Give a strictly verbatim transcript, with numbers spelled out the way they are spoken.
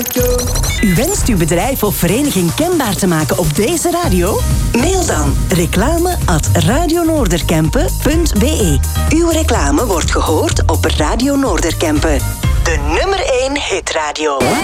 radio. U wenst uw bedrijf of vereniging kenbaar te maken op deze radio? Mail dan reclame at radionoorderkempen punt be. Uw reclame wordt gehoord op Radio Noorderkempen. De nummer één hitradio.